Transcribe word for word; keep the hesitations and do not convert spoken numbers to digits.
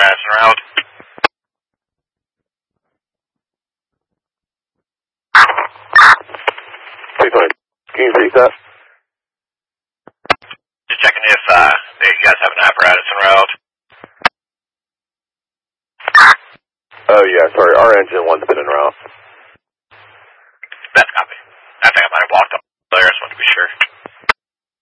apparatus en route. Can you repeat that? Just checking if uh, you guys have an apparatus en route. Oh yeah, sorry, our engine one's been en route. That's copy. I think I might have walked up there, I just wanted to be sure.